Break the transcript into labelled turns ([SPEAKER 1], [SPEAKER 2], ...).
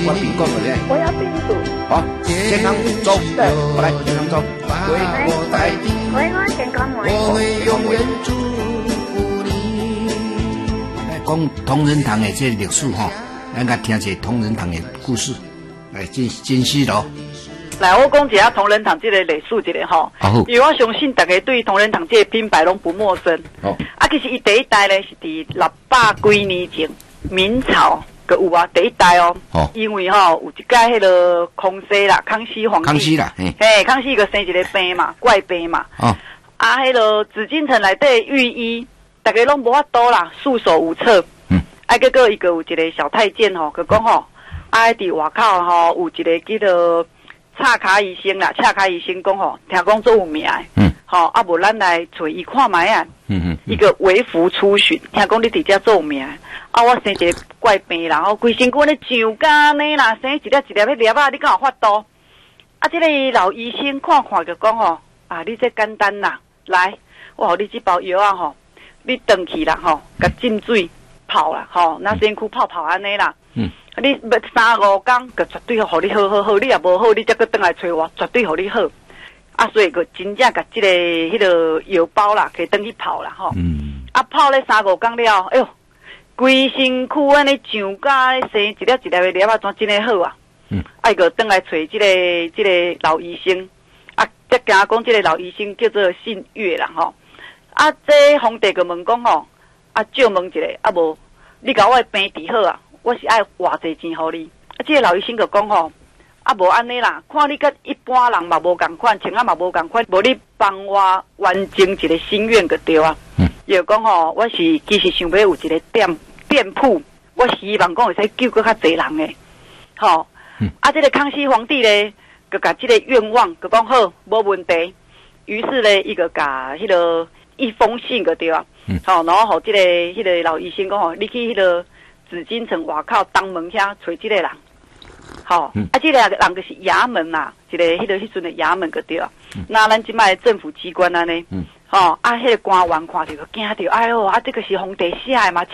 [SPEAKER 1] 我评估的。
[SPEAKER 2] 我要病毒。
[SPEAKER 1] 好，健康走，我来健康走。
[SPEAKER 2] 喂，我健康妹。
[SPEAKER 3] 我会永远祝福你。
[SPEAKER 1] 来讲同仁堂的这历史哈，咱甲听一同仁堂的故事，来真实咯。
[SPEAKER 4] 来，我讲一下同仁堂这个历史一个吼，因为我相信大家对同仁堂这个品牌拢不陌生。
[SPEAKER 1] 哦，
[SPEAKER 4] 其实伊第一代咧是伫600几年前，明朝个有啊，第一代哦。哦。因为有一届迄个康熙啦，康熙皇帝。
[SPEAKER 1] 康熙啦，
[SPEAKER 4] 嘿，康熙个生一个病嘛，怪病嘛。哦。迄个紫禁城内底御医，大家拢无法度啦，束手无策。结果伊个有一个小太监吼，佮讲吼，伫外口吼有一个叫做蔡卡医生啦，蔡卡医生讲吼，听讲做有名诶。无咱来找伊看卖啊。一个微服出巡，听讲你伫遮做有名。我生一个怪病啦，规身躯咧上干呢啦，生一粒一粒迄粒啊，你敢有法度？这个老医生看就讲吼，你这简单啦，来，我互你这包药啊吼，你转去啦吼，甲浸水。泡啦，那身躯泡安尼啦。你3-5天，就绝对互你好，你也无好，你再搁转来找我，绝对互你好。所以个真正甲这个迄个药包啦，可以转去泡啦，吼。泡咧3-5天了，哎哟，规身躯安尼上甲咧生一粒一粒的粒啊，怎真诶好啊？个转来找这个老医生，再惊讲这个老医生叫做姓岳啦，吼。这皇帝个问讲吼。借问一下，无你甲我的病治好啊？我是爱偌济钱互你。这个老医生就讲吼，无安尼啦，看你甲一般人嘛无共款，情嘛无共款，无你帮我完成一个心愿就对啊。伊就讲吼，我是其实想要有一个店铺，我希望讲会使救搁较济人诶。吼，这个康熙皇帝咧，就甲这个愿望，就讲好，无问题。于是咧，伊就甲迄个一封信就对啊。然后这个迄个老医生讲吼，你去迄个紫禁城外口东门遐找这个人，这个人就是衙门啦，一个迄个迄阵的衙门个对啊。那咱即摆政府机关安尼，迄个官员看着就惊着，哎哟，这个是皇帝写的嘛，